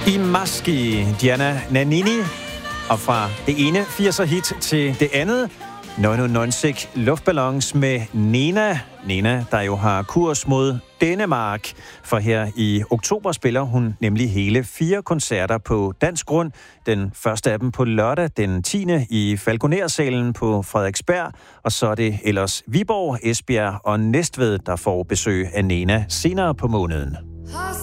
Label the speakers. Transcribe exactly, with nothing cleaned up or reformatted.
Speaker 1: I Maski, Diana Nannini, og fra det ene firser-hit til det andet, nioghalvfems luftballons med Nena. Nena, der jo har kurs mod Danmark, for her i oktober spiller hun nemlig hele fire koncerter på dansk grund. Den første af dem på lørdag den tiende i Falconer-salen på Frederiksberg, og så er det ellers Viborg, Esbjerg og Næstved, der får besøg af Nena senere på måneden.